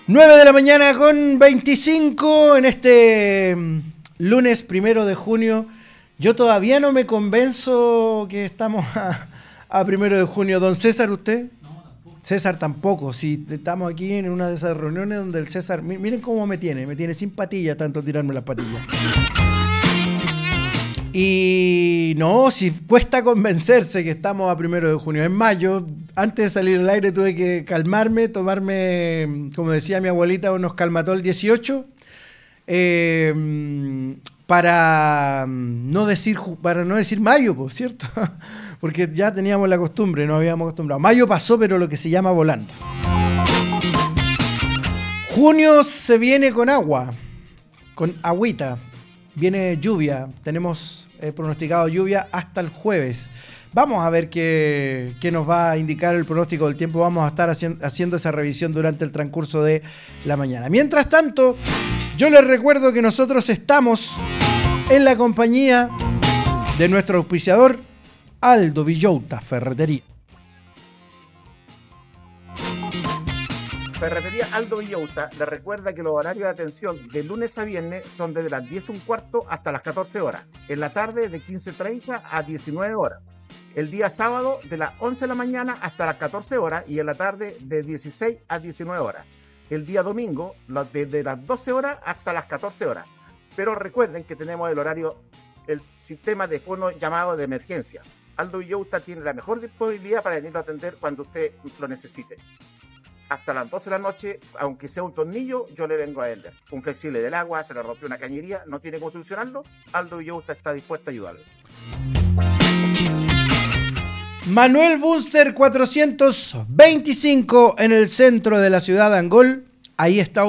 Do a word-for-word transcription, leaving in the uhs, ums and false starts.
nueve de la mañana con veinticinco en este lunes primero de junio. Yo todavía no me convenzo que estamos a, a primero de junio. Don César, ¿usted? No, tampoco. César tampoco. Si estamos aquí en una de esas reuniones donde el César... Miren cómo me tiene. Me tiene sin patilla tanto tirarme las patillas. Y no, si cuesta convencerse que estamos a primero de junio. En mayo, antes de salir al aire tuve que calmarme, tomarme, como decía mi abuelita, unos calmatol dieciocho, eh, para no decir para no decir mayo, por cierto, porque ya teníamos la costumbre, nos habíamos acostumbrado. Mayo pasó, pero lo que se llama volando. Junio se viene con agua, con agüita. Viene lluvia, tenemos eh, pronosticado lluvia hasta el jueves. Vamos a ver qué, qué nos va a indicar el pronóstico del tiempo. Vamos a estar haci- haciendo esa revisión durante el transcurso de la mañana. Mientras tanto, yo les recuerdo que nosotros estamos en la compañía de nuestro auspiciador, Aldo Villota Ferretería. Ferretería Aldo Villota le recuerda que los horarios de atención de lunes a viernes son desde las diez y un cuarto hasta las catorce horas. En la tarde de quince treinta a diecinueve horas. El día sábado de las once de la mañana hasta las catorce horas y en la tarde de dieciséis a diecinueve horas. El día domingo desde las doce horas hasta las catorce horas. Pero recuerden que tenemos el horario, el sistema de fono llamado de emergencia. Aldo Villota tiene la mejor disponibilidad para venir a atender cuando usted lo necesite. Hasta las doce de la noche, aunque sea un tornillo, yo le vengo a él. Un flexible del agua, se le rompió una cañería, no tiene cómo solucionarlo, Aldo Villota está dispuesto a ayudarle. Manuel Bunster cuatrocientos veinticinco en el centro de la ciudad de Angol. Ahí está